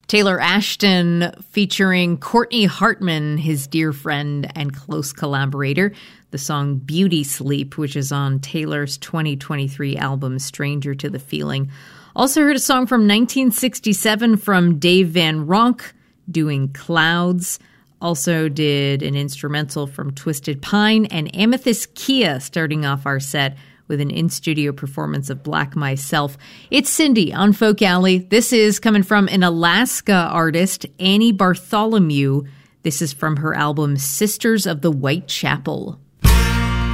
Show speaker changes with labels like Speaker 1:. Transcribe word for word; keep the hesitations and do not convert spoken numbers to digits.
Speaker 1: Taylor Ashton featuring Courtney Hartman, his dear friend and close collaborator. The song Beauty Sleep, which is on Taylor's twenty twenty-three album Stranger to the Feeling. Also heard a song from nineteen sixty-seven from Dave Van Ronk doing Clouds. Also did an instrumental from Twisted Pine and Amethyst Kia starting off our set with an in-studio performance of Black Myself. It's Cindy on Folk Alley. This is coming from an Alaska artist, Annie Bartholomew. This is from her album Sisters of the White Chapel.